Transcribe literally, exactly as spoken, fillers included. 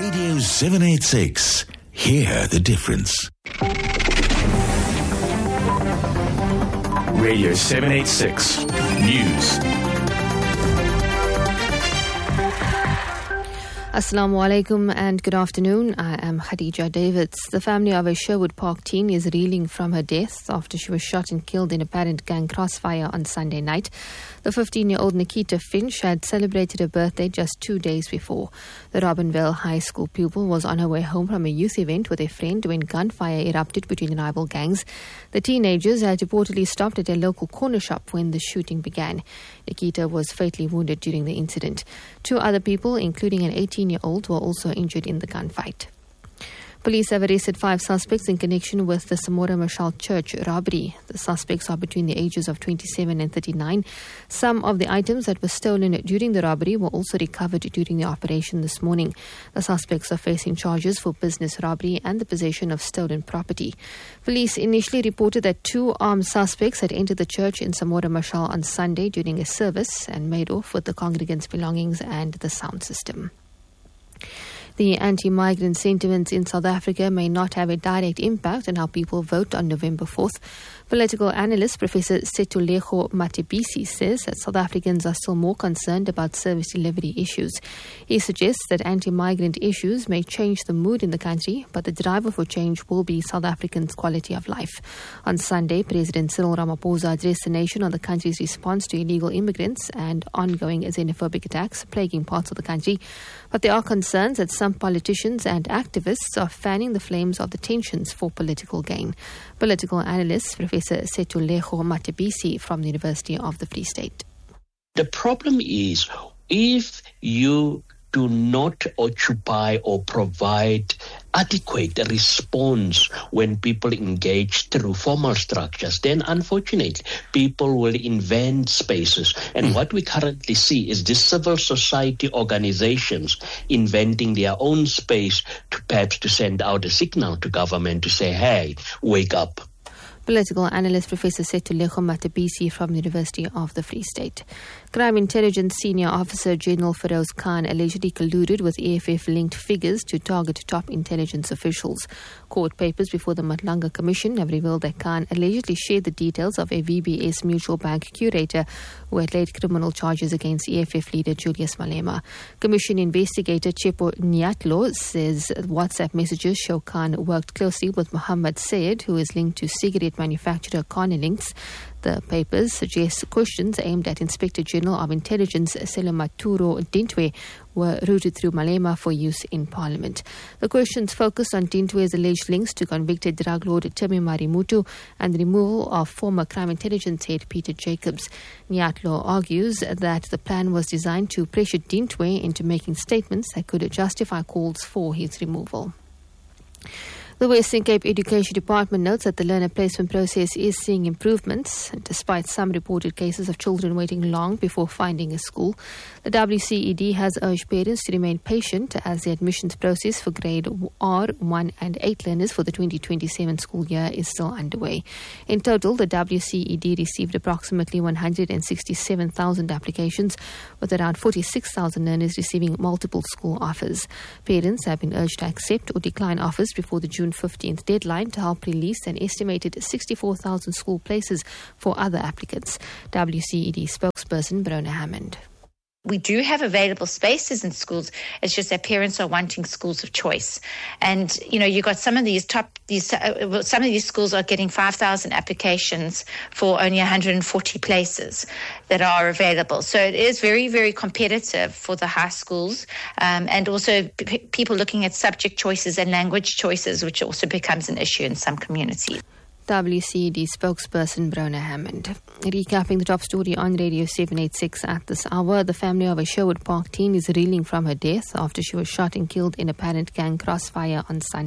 Radio seven eighty-six. Hear the difference. Radio seven eighty-six News. Assalamu alaikum and good afternoon. I am Khadija Davids. The family of a Sherwood Park teen is reeling from her death after she was shot and killed in apparent gang crossfire on Sunday night. The fifteen-year-old Nikita Finch had celebrated her birthday just two days before. The Robinvale High School pupil was on her way home from a youth event with a friend when gunfire erupted between rival gangs. The teenagers had reportedly stopped at a local corner shop when the shooting began. Nikita was fatally wounded during the incident. Two other people, including an eighteen-year-old, were also injured in the gunfight. Police have arrested five suspects in connection with the Samora Mashal Church robbery. The suspects are between the ages of twenty-seven and thirty-nine. Some of the items that were stolen during the robbery were also recovered during the operation this morning. The suspects are facing charges for business robbery and the possession of stolen property. Police initially reported that two armed suspects had entered the church in Samora Mashal on Sunday during a service and made off with the congregants' belongings and the sound system. The anti-migrant sentiments in South Africa may not have a direct impact on how people vote on November fourth. Political analyst Professor Setulego Matebisi says that South Africans are still more concerned about service delivery issues. He suggests that anti-migrant issues may change the mood in the country, but the driver for change will be South Africans' quality of life. On Sunday, President Cyril Ramaphosa addressed the nation on the country's response to illegal immigrants and ongoing xenophobic attacks plaguing parts of the country. But there are concerns that some politicians and activists are fanning the flames of the tensions for political gain. Political analyst Professor Setulego Matebisi from the University of the Free State. The problem is if you do not occupy or provide adequate response when people engage through formal structures, then unfortunately people will invent spaces. And mm. what we currently see is these civil society organizations inventing their own space to perhaps to send out a signal to government to say, hey, wake up. Political analyst Professor Setulego Matebisi from the University of the Free State. Crime Intelligence Senior Officer General Feroz Khan allegedly colluded with E F F-linked figures to target top intelligence officials. Court papers before the Matlanga Commission have revealed that Khan allegedly shared the details of a V B S Mutual Bank curator who had laid criminal charges against E F F leader Julius Malema. Commission investigator Chepo Nyatlo says WhatsApp messages show Khan worked closely with Muhammad Sayed, who is linked to cigarette manufacturer Carnelinks. The papers suggest questions aimed at Inspector General of Intelligence Selematuro Dintwe were routed through Malema for use in Parliament. The questions focused on Dintwe's alleged links to convicted drug lord Temi Marimutu and the removal of former crime intelligence head Peter Jacobs. Nyatlo argues that the plan was designed to pressure Dintwe into making statements that could justify calls for his removal. The Western Cape Education Department notes that the learner placement process is seeing improvements, despite some reported cases of children waiting long before finding a school. The W C E D has urged parents to remain patient as the admissions process for grade R one and eight learners for the twenty twenty-seven school year is still underway. In total, the W C E D received approximately one hundred sixty-seven thousand applications, with around forty-six thousand learners receiving multiple school offers. Parents have been urged to accept or decline offers before the June fifteenth deadline to help release an estimated sixty-four thousand school places for other applicants. W C E D spokesperson Brona Hammond. We do have available spaces in schools. It's just that parents are wanting schools of choice. And, you know, you got some of these top, these uh, some of these schools are getting five thousand applications for only one hundred forty places that are available. So it is very, very competitive for the high schools, um, and also p- people looking at subject choices and language choices, which also becomes an issue in some communities. W C E D spokesperson Brona Hammond. Recapping the top story on Radio seven eighty-six at this hour, the family of a Sherwood Park teen is reeling from her death after she was shot and killed in apparent gang crossfire on Sunday.